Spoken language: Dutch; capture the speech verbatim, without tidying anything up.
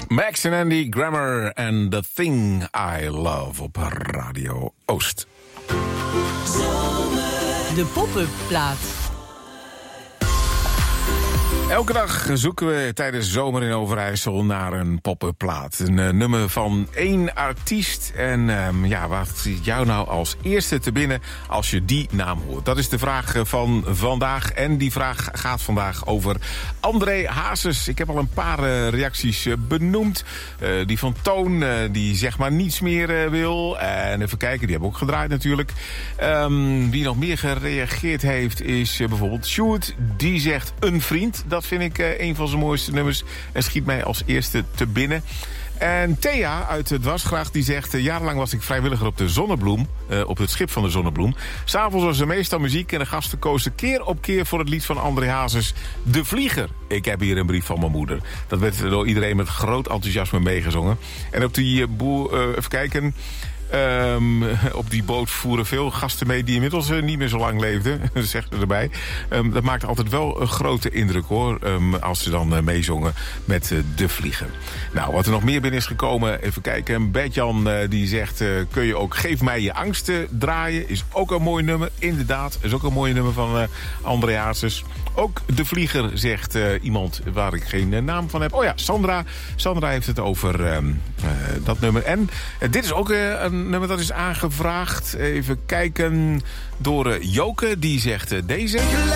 Max en Andy Grammer en The Thing I Love op Radio Oost. De pop-up plaat. Elke dag zoeken we tijdens Zomer in Overijssel naar een pop-up plaat. Een uh, nummer van één artiest. En um, ja, wat zit jou nou als eerste te binnen als je die naam hoort? Dat is de vraag van vandaag. En die vraag gaat vandaag over André Hazes. Ik heb al een paar uh, reacties uh, benoemd. Uh, die van Toon, uh, die zeg maar niets meer uh, wil. En even kijken, die hebben ook gedraaid natuurlijk. Um, wie nog meer gereageerd heeft is uh, bijvoorbeeld Sjoerd. Die zegt een vriend. Dat vind ik uh, een van zijn mooiste nummers en schiet mij als eerste te binnen. En Thea uit de Dwarsgracht die zegt... Uh, jarenlang was ik vrijwilliger op de Zonnebloem, uh, op het schip van de Zonnebloem. S'avonds was er meestal muziek en de gasten kozen keer op keer voor het lied van André Hazes, De Vlieger. Ik heb hier een brief van mijn moeder. Dat werd door iedereen met groot enthousiasme meegezongen. En op die uh, boer, uh, even kijken... Um, op die boot voeren veel gasten mee die inmiddels uh, niet meer zo lang leefden. Zegt er erbij. Um, dat maakt altijd wel een grote indruk hoor. Um, als ze dan uh, meezongen met uh, De Vlieger. Nou, wat er nog meer binnen is gekomen. Even kijken. Bert-Jan uh, die zegt... Uh, kun je ook Geef mij je angsten draaien. Is ook een mooi nummer. Inderdaad. Is ook een mooi nummer van uh, André Hazes. Ook De Vlieger zegt uh, iemand waar ik geen uh, naam van heb. Oh ja, Sandra. Sandra heeft het over um, uh, dat nummer. En uh, dit is ook uh, een nummer dat is aangevraagd. Even kijken door uh, Joke. Die zegt uh, deze.